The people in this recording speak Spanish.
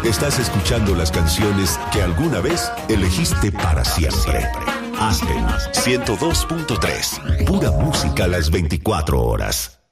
Estás escuchando las canciones que alguna vez elegiste para siempre. Aspen 102.3. Pura música a las 24 horas.